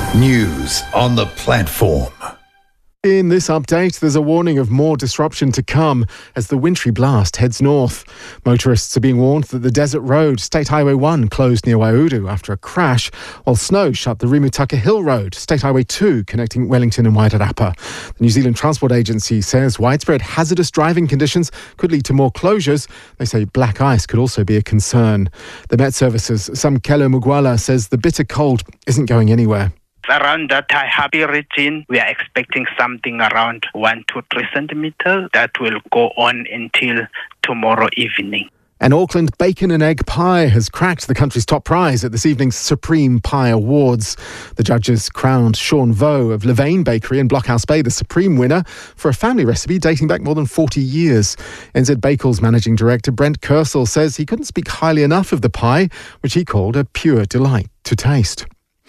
News on the platform. In this update, there's a warning of more disruption to come as the wintry blast heads north. Motorists are being warned that the Desert Road, State Highway 1, closed near Waiudu after a crash, while snow shut the Rimutaka Hill Road, State Highway 2, connecting Wellington and Wairarapa. The New Zealand Transport Agency says widespread hazardous driving conditions could lead to more closures. They say black ice could also be a concern. The Met Services' Samkelo Mugwala says the bitter cold isn't going anywhere. Around that Taihape region, we are expecting something around 1 to 3 centimeters that will go on until tomorrow evening. An Auckland bacon and egg pie has cracked the country's top prize at this evening's Supreme Pie Awards. The judges crowned Sean Vo of Levain Bakery in Blockhouse Bay the supreme winner for a family recipe dating back more than 40 years. NZ Bakel's managing director Brent Kersel says he couldn't speak highly enough of the pie, which he called a pure delight to taste.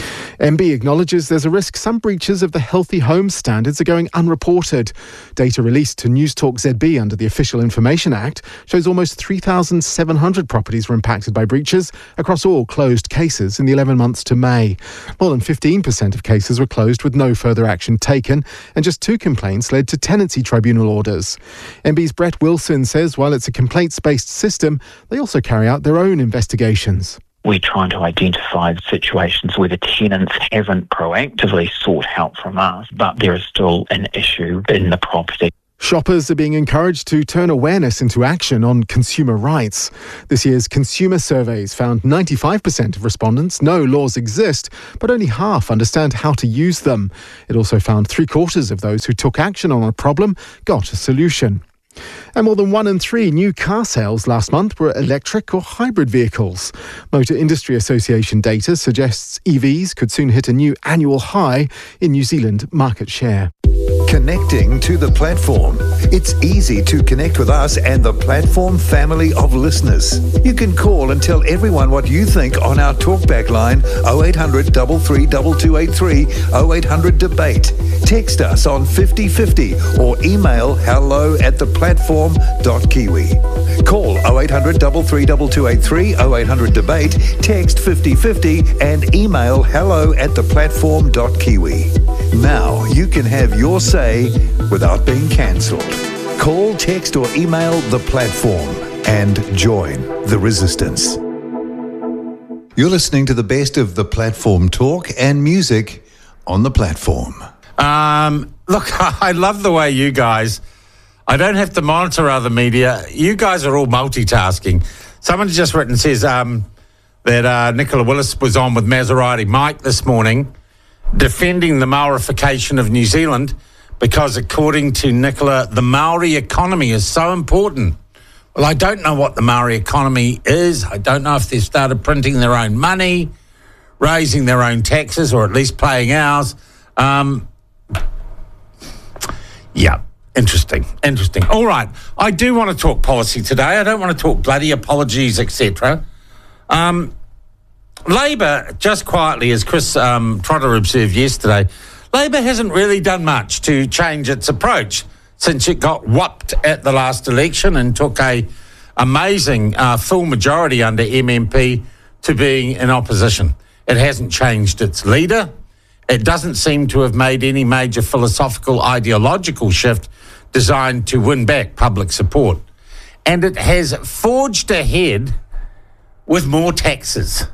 MB acknowledges there's a risk some breaches of the Healthy Homes standards are going unreported. Data released to Newstalk ZB under the Official Information Act shows almost 3,700 properties were impacted by breaches across all closed cases in the 11 months to May. More than 15% of cases were closed with no further action taken, and just 2 complaints led to tenancy tribunal orders. MB's Brett Wilson says while it's a complaints-based system, they also carry out their own investigations. We're trying to identify situations where the tenants haven't proactively sought help from us, but there is still an issue in the property. Shoppers are being encouraged to turn awareness into action on consumer rights. This year's consumer surveys found 95% of respondents know laws exist, but only half understand how to use them. It also found 3/4 of those who took action on a problem got a solution. And more than 1 in 3 new car sales last month were electric or hybrid vehicles. Motor Industry Association data suggests EVs could soon hit a new annual high in New Zealand market share. Connecting to the platform. It's easy to connect with us and the platform family of listeners. You can call and tell everyone what you think on our talkback line 0800 33 2283 0800 debate. Text us on 5050 or email hello@theplatform.kiwi. Call 0800 33 2283 0800 debate, text 5050 and email hello@theplatform.kiwi. Now you can have your say without being cancelled. Call, text or email the platform and join the resistance. You're listening to the best of the platform talk and music on the platform. Look, I love the way you guys, I don't have to monitor other media. You guys are all multitasking. Someone just written says that Nicola Willis was on with Maserati Mike this morning defending the Maorification of New Zealand because, according to Nicola, the Maori economy is so important. Well, I don't know what the Maori economy is. I don't know if they've started printing their own money, raising their own taxes, or at least paying ours. Yeah, interesting. All right, I do want to talk policy today. I don't want to talk bloody apologies, etc. Labor, just quietly, as Chris Trotter observed yesterday, Labor hasn't really done much to change its approach since it got whopped at the last election and took a amazing full majority under MMP to being in opposition. It hasn't changed its leader. It doesn't seem to have made any major philosophical, ideological shift designed to win back public support. And it has forged ahead with more taxes.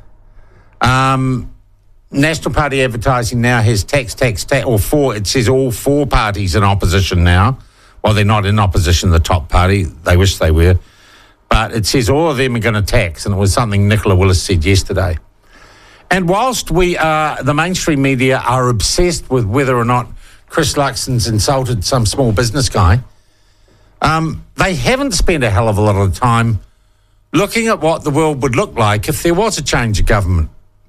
National Party advertising now has tax, or four. It says all 4 parties in opposition now. Well, they're not in opposition, the top party. They wish they were. But it says all of them are going to tax, and it was something Nicola Willis said yesterday. And whilst the mainstream media are obsessed with whether or not Chris Luxon's insulted some small business guy, they haven't spent a hell of a lot of time looking at what the world would look like if there was a change of government.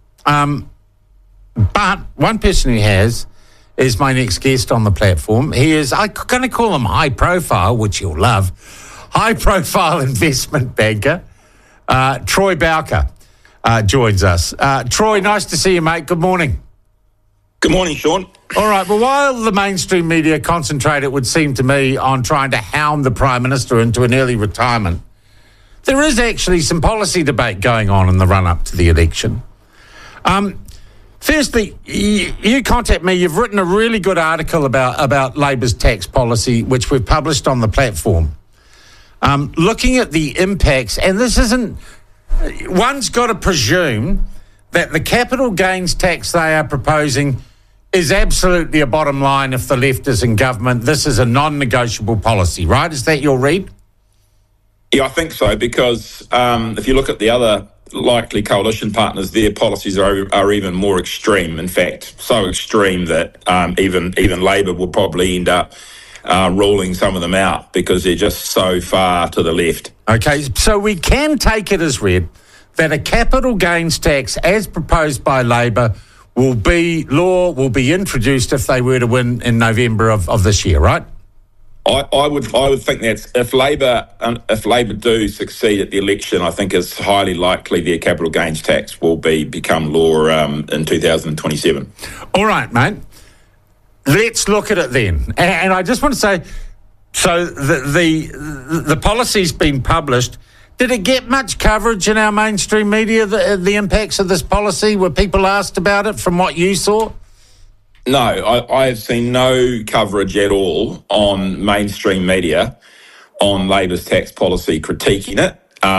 But one person who has is my next guest on the platform. He is, I'm going to call him high profile, which you'll love, high profile investment banker, Troy Bowker joins us. Troy, nice to see you, mate. Good morning. Good morning, Sean. All right, well, while the mainstream media concentrate, it would seem to me, on trying to hound the Prime Minister into an early retirement, there is actually some policy debate going on in the run-up to the election. Firstly, you contact me. You've written a really good article about Labor's tax policy, which we've published on the platform. Looking at the impacts, and this isn't... One's got to presume that the capital gains tax they are proposing is absolutely a bottom line if the left is in government. This is a non-negotiable policy, right? Is that your read? Yeah, I think so, because if you look at the other likely coalition partners, their policies are even more extreme. In fact, so extreme that even Labor will probably end up ruling some of them out because they're just so far to the left. Okay, so we can take it as read that a capital gains tax, as proposed by Labor, will be introduced if they were to win in November of this year, right? I would think that if Labor do succeed at the election, I think it's highly likely their capital gains tax will become law in 2027. All right, mate. Let's look at it then. And I just want to say, so the policy's been published. Did it get much coverage in our mainstream media, the impacts of this policy? Were people asked about it from what you saw? No, I have seen no coverage at all on mainstream media on Labor's tax policy critiquing it.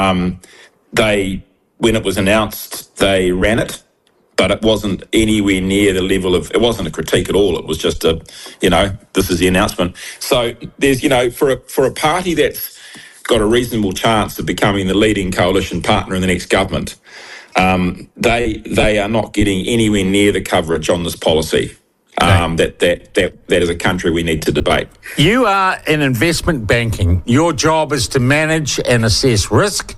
When it was announced, they ran it, but it wasn't anywhere near the level of... It wasn't a critique at all. It was just this is the announcement. So there's, for a party that's got a reasonable chance of becoming the leading coalition partner in the next government, they are not getting anywhere near the coverage on this policy. That as a country we need to debate. You are in investment banking. Your job is to manage and assess risk,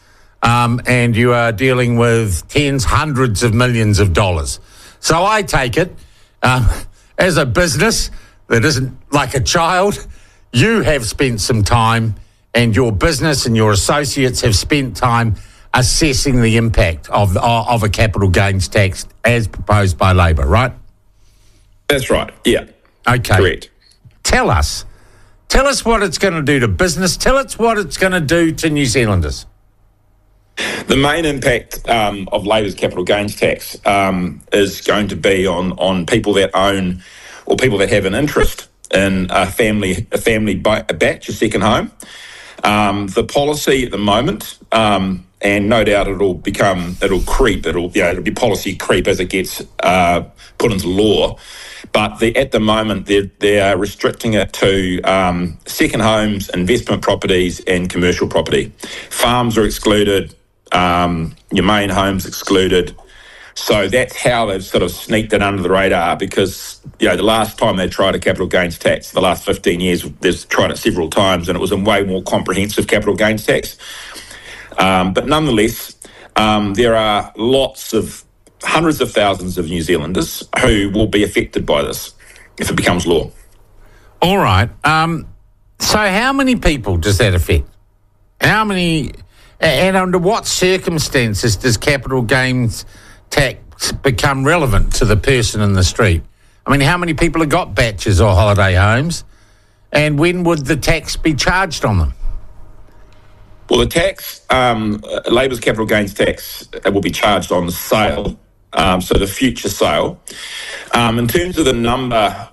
and you are dealing with tens, hundreds of millions of dollars. So I take it, as a business that isn't like a child, you have spent some time, and your business and your associates have spent time assessing the impact of a capital gains tax as proposed by Labor, right? That's right, yeah. Okay. Correct. Tell us what it's going to do to business. Tell us what it's going to do to New Zealanders. The main impact of Labor's capital gains tax is going to be on people that own or people that have an interest in a family batch, a second home. The policy at the moment, and no doubt it'll creep. It'll be policy creep as it gets put into law. But at the moment, they are restricting it to second homes, investment properties, and commercial property. Farms are excluded. Your main home's excluded. So that's how they've sort of sneaked it under the radar, because the last time they tried a capital gains tax, the last 15 years, they've tried it several times, and it was a way more comprehensive capital gains tax. But nonetheless, there are hundreds of thousands of New Zealanders who will be affected by this if it becomes law. All right. So how many people does that affect? How many, and under what circumstances does capital gains tax become relevant to the person in the street? I mean, how many people have got batches or holiday homes, and when would the tax be charged on them? Well, the tax, Labor's capital gains tax will be charged on the sale, so the future sale. In terms of the number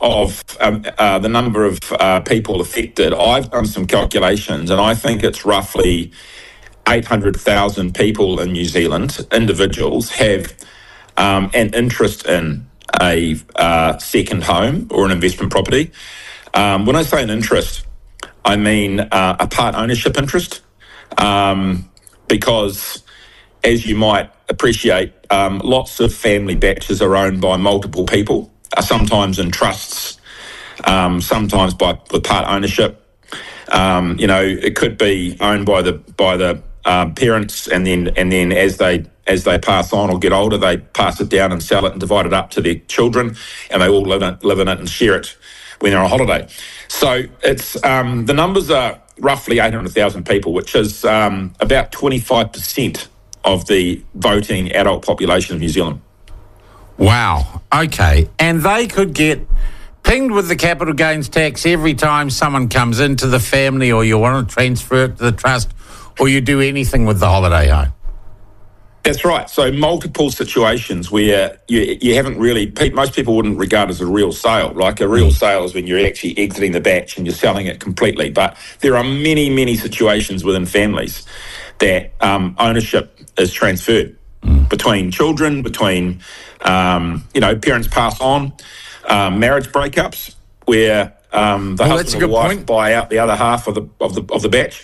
of people affected, I've done some calculations, and I think it's roughly 800,000 people in New Zealand, individuals, have an interest in a second home or an investment property. When I say an interest, I mean a part ownership interest, because, as you might appreciate, lots of family batches are owned by multiple people, sometimes in trusts, sometimes with part ownership. It could be owned by the parents, and then as they pass on or get older, they pass it down and sell it and divide it up to their children, and they all live in it and share it when they're on holiday. So it's the numbers are roughly 800,000 people, which is about 25% of the voting adult population of New Zealand. Wow. Okay. And they could get pinged with the capital gains tax every time someone comes into the family, or you want to transfer it to the trust, or you do anything with the holiday home. That's right. So multiple situations where you haven't really, most people wouldn't regard as a real sale. Like a real sale is when you're actually exiting the batch and you're selling it completely. But there are many, many situations within families that ownership is transferred between children, between, parents pass on, marriage breakups where the husband or the wife buy out the other half of the batch.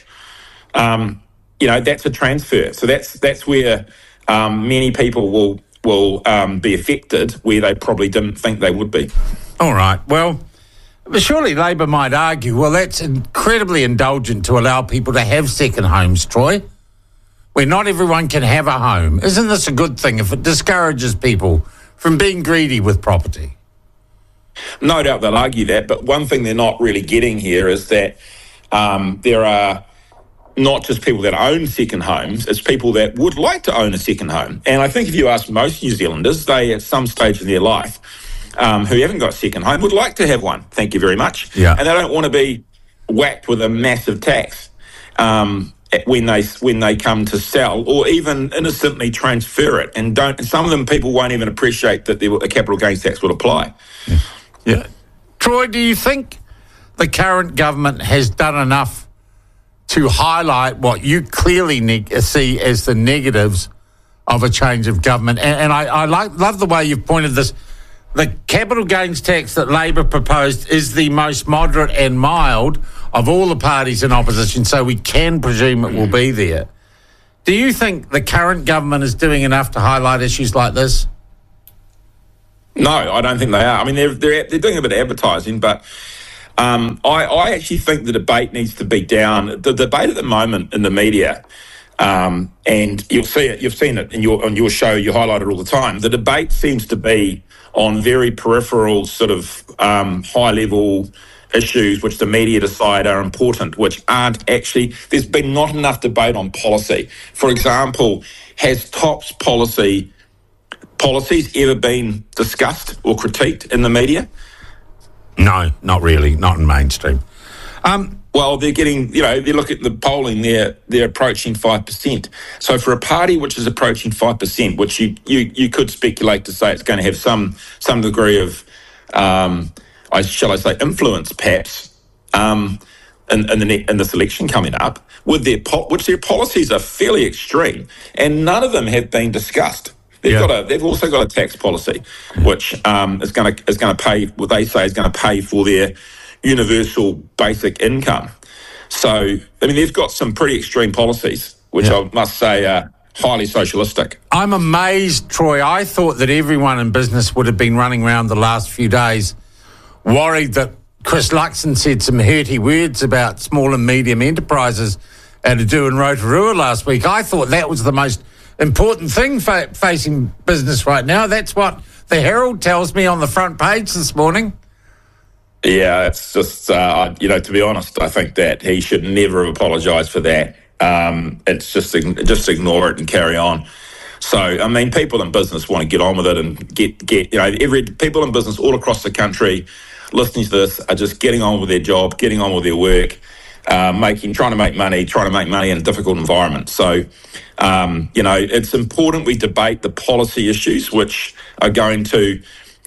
That's a transfer. So that's where many people will be affected where they probably didn't think they would be. All right. Well, surely Labor might argue, well, that's incredibly indulgent to allow people to have second homes, Troy, where not everyone can have a home. Isn't this a good thing if it discourages people from being greedy with property? No doubt they'll argue that, but one thing they're not really getting here is that there are not just people that own second homes, it's people that would like to own a second home. And I think if you ask most New Zealanders, they at some stage in their life who haven't got a second home would like to have one. Thank you very much. Yeah. And they don't want to be whacked with a massive tax when they come to sell or even innocently transfer it. And some of them people won't even appreciate that a capital gains tax would apply. Yeah. Troy, do you think the current government has done enough to highlight what you clearly see as the negatives of a change of government? And I love the way you've pointed this. The capital gains tax that Labor proposed is the most moderate and mild of all the parties in opposition, so we can presume it will be there. Do you think the current government is doing enough to highlight issues like this? No, I don't think they are. I mean, they're doing a bit of advertising, but I actually think the debate needs to be down. The debate at the moment in the media, and you'll see it. You've seen it on your show. You highlight it all the time. The debate seems to be on very peripheral, sort of high-level issues, which the media decide are important, which aren't actually. There's been not enough debate on policy. For example, has TOP's policies ever been discussed or critiqued in the media? No, not really. Not in mainstream. Well, they're getting, they look at the polling, they're approaching 5%. So for a party which is approaching 5%, which you could speculate to say it's going to have some degree of, influence perhaps, in this election coming up, which their policies are fairly extreme, and none of them have been discussed. They've also got a tax policy, which is going to pay what they say is going to pay for their universal basic income. So, I mean, they've got some pretty extreme policies, which I must say are highly socialistic. I'm amazed, Troy. I thought that everyone in business would have been running around the last few days worried that Chris Luxon said some hurty words about small and medium enterprises at Adu and Rotorua last week. I thought that was the most important thing facing business right now. That's what the Herald tells me on the front page this morning. Yeah, it's just, to be honest, I think that he should never have apologised for that. It's just ignore it and carry on. So, I mean, people in business want to get on with it and get people in business all across the country listening to this are just getting on with their job, getting on with their work, trying to make money in a difficult environment. So, it's important we debate the policy issues which are going to,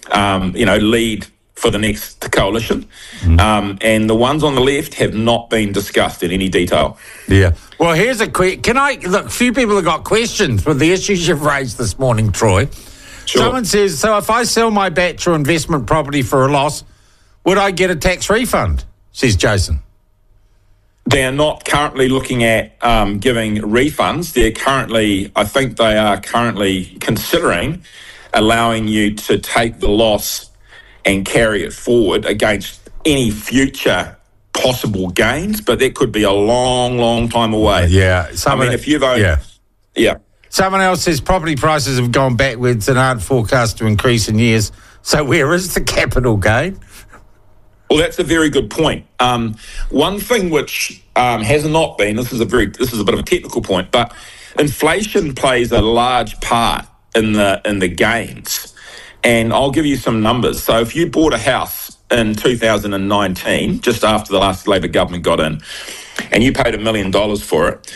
lead for the next coalition. And the ones on the left have not been discussed in any detail. Yeah. Well, here's a question. A few people have got questions with the issues you've raised this morning, Troy. Sure. Someone says, so if I sell my batch or investment property for a loss, would I get a tax refund? Says Jason. They're not currently looking at giving refunds. I think they are currently considering allowing you to take the loss and carry it forward against any future possible gains, but that could be a long, long time away. Yeah. If you've owned... Yeah. Someone else says property prices have gone backwards and aren't forecast to increase in years. So where is the capital gain? Well, that's a very good point. One thing which has not been, this is a bit of a technical point, but inflation plays a large part in the gains. And I'll give you some numbers. So if you bought a house in 2019, just after the last Labor government got in, and you paid $1 million for it,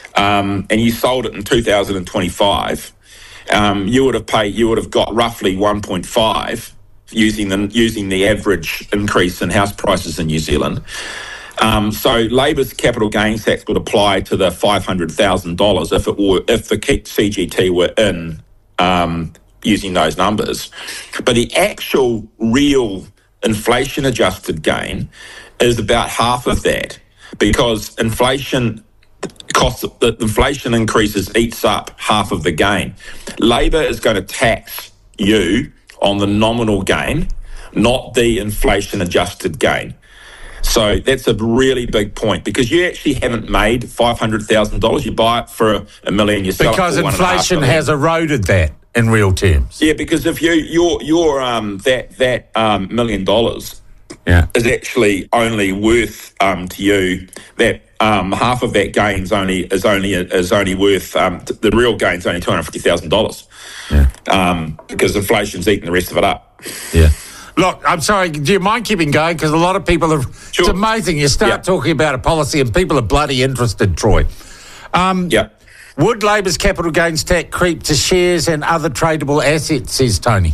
and you sold it in 2025, you would have got roughly 1.5 using the average increase in house prices in New Zealand. So Labor's capital gains tax would apply to the $500,000 if the CGT were in using those numbers. But the actual real inflation adjusted gain is about half of that, because inflation increases eats up half of the gain. Labor is going to tax you on the nominal gain, not the inflation adjusted gain. So that's a really big point, because you actually haven't made $500,000. You buy it for $1 million, you sell because it for inflation $1.5 million. has eroded that in real terms. Yeah, because if your that $1 million is actually only worth to you that half of that gain is only worth the real gain's only $250,000. Yeah. Because inflation's eating the rest of it up. Yeah. Look, I'm sorry, do you mind keeping going? Because a lot of people are... Sure. It's amazing. You start talking about a policy and people are bloody interested, Troy. Would Labor's capital gains tax creep to shares and other tradable assets, says Tony?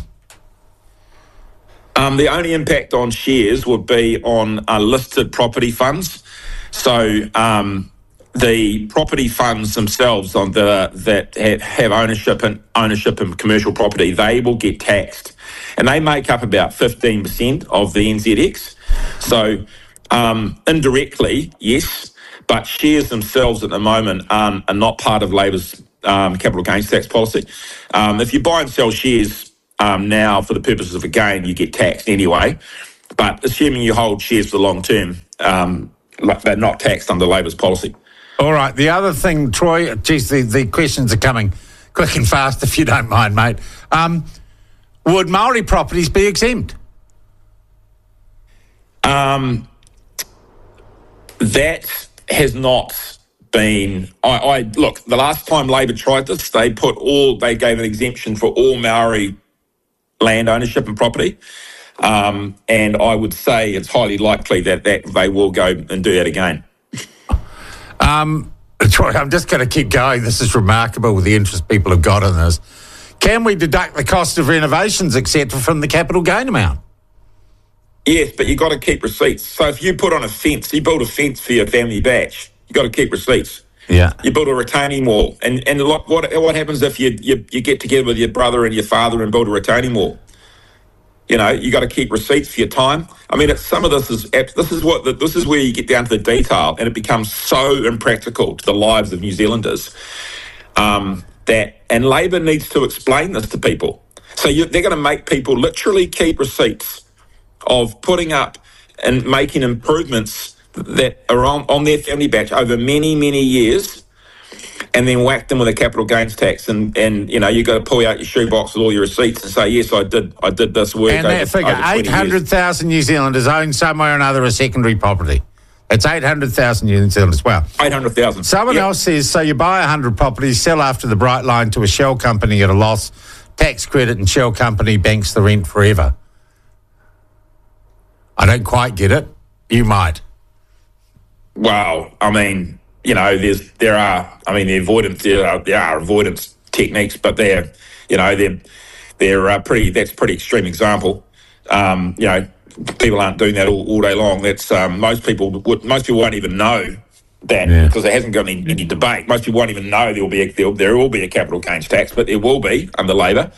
The only impact on shares would be on listed property funds. So the property funds themselves that have ownership in commercial property, they will get taxed. And they make up about 15% of the NZX. So indirectly, yes, but shares themselves at the moment are not part of Labor's capital gains tax policy. If you buy and sell shares now for the purposes of a gain, you get taxed anyway. But assuming you hold shares for the long term, they're not taxed under Labor's policy. All right. The other thing, Troy, geez, the questions are coming quick and fast, if you don't mind, mate. Would Maori properties be exempt? That has not been. Look. The last time Labor tried this, they gave an exemption for all Maori land ownership and property, and I would say it's highly likely that they will go and do that again. Troy, I'm just going to keep going. This is remarkable with the interest people have got in this. Can we deduct the cost of renovations, etc., from the capital gain amount? Yes, but you've got to keep receipts. So if you put on a fence, you build a fence for your family batch, you've got to keep receipts. Yeah. You build a retaining wall. And what happens if you get together with your brother and your father and build a retaining wall? You know, you got to keep receipts for your time. I mean, this is where you get down to the detail, and it becomes so impractical to the lives of New Zealanders. And Labor needs to explain this to people. So they're going to make people literally keep receipts of putting up and making improvements that are on their family batch over many, many years, and then whack them with a capital gains tax. And you know, you've got to pull out your shoebox with all your receipts and say, yes, I did this work. And that figure, 800,000 New Zealanders own somewhere or another a secondary property. It's 800,000 New Zealanders. Wow. 800,000. Someone else says, so you buy 100 properties, sell after the bright line to a shell company at a loss, tax credit, and shell company banks the rent forever. I don't quite get it. You might. Well, I mean, you know, there are avoidance techniques, but they're pretty. That's a pretty extreme example. You know, people aren't doing that all day long. That's most people won't even know that, because there hasn't got any debate. Most people won't even know there will be a capital gains tax, but there will be under Labor.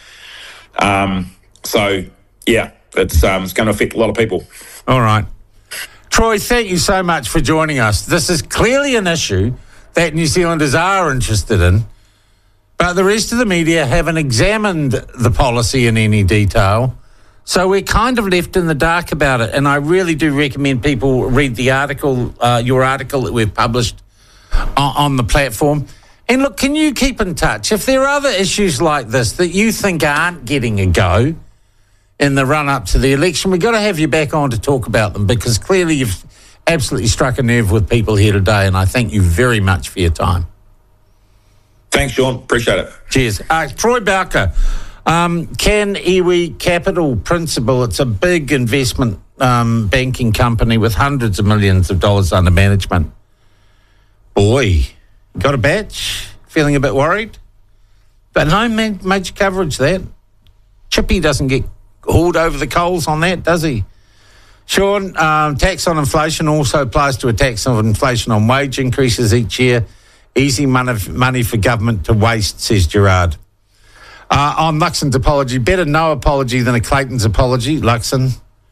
So yeah, it's going to affect a lot of people. All right. Troy, thank you so much for joining us. This is clearly an issue that New Zealanders are interested in, but the rest of the media haven't examined the policy in any detail, so we're kind of left in the dark about it. And I really do recommend people read the article, your article that we've published on the platform. And look, can you keep in touch? If there are other issues like this that you think aren't getting a go in the run-up to the election, we've got to have you back on to talk about them, because clearly you've absolutely struck a nerve with people here today, and I thank you very much for your time. Thanks, Sean. Appreciate it. Cheers. Troy Bowker, Can Iwi Capital Principal, it's a big investment banking company with hundreds of millions of dollars under management. Boy, Got a batch? Feeling a bit worried? But no major coverage that. Chippy doesn't get hauled over the coals on that, does he? Sean, tax on inflation also applies to a tax on inflation on wage increases each year. Easy money for government to waste, says Gerard. On Luxon's apology, better no apology than a Clayton's apology, Luxon.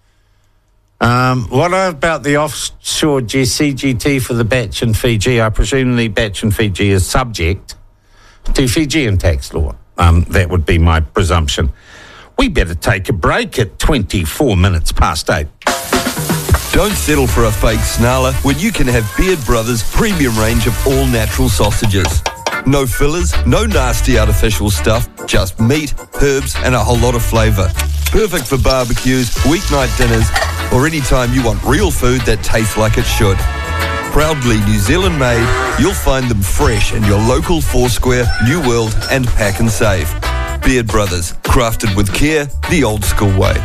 What about the offshore CGT for the batch in Fiji? I presume the batch in Fiji is subject to Fijian tax law. That would be my presumption. We better take a break at 24 minutes past 8. Don't settle for a fake snarler when you can have Beard Brothers' premium range of all-natural sausages. No fillers, no nasty artificial stuff, just meat, herbs and a whole lot of flavour. Perfect for barbecues, weeknight dinners, or any time you want real food that tastes like it should. Proudly New Zealand made, you'll find them fresh in your local Foursquare, New World and Pack and Save. Beard Brothers, crafted with care, the old school way.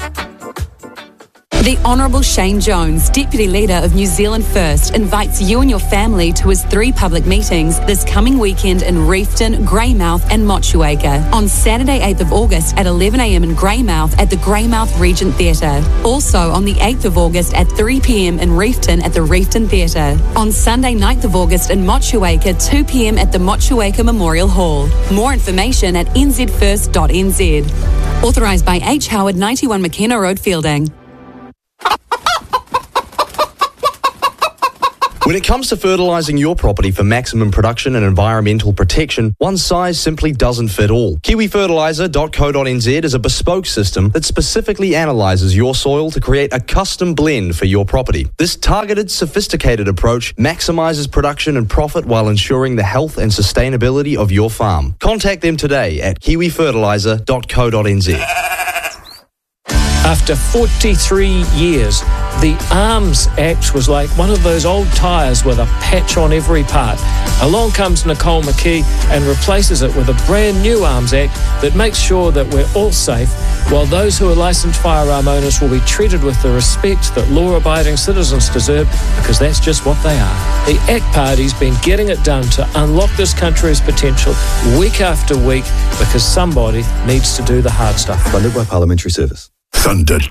The Honourable Shane Jones, Deputy Leader of New Zealand First, invites you and your family to his 3 public meetings this coming weekend in Reefton, Greymouth and Motueka. On Saturday 8th of August at 11 a.m. in Greymouth at the Greymouth Regent Theatre. Also on the 8th of August at 3 p.m. in Reefton at the Reefton Theatre. On Sunday 9th of August in Motueka, 2 p.m. at the Motueka Memorial Hall. More information at nzfirst.nz. Authorised by H. Howard, 91 McKenna Road, Fielding. When it comes to fertilising your property for maximum production and environmental protection, one size simply doesn't fit all. KiwiFertiliser.co.nz is a bespoke system that specifically analyses your soil to create a custom blend for your property. This targeted, sophisticated approach maximises production and profit while ensuring the health and sustainability of your farm. Contact them today at KiwiFertiliser.co.nz. After 43 years, the Arms Act was like one of those old tyres with a patch on every part. Along comes Nicole McKee and replaces it with a brand new Arms Act that makes sure that we're all safe, while those who are licensed firearm owners will be treated with the respect that law-abiding citizens deserve, because that's just what they are. The ACT Party's been getting it done to unlock this country's potential week after week, because somebody needs to do the hard stuff. Funded by Parliamentary Service. Thunder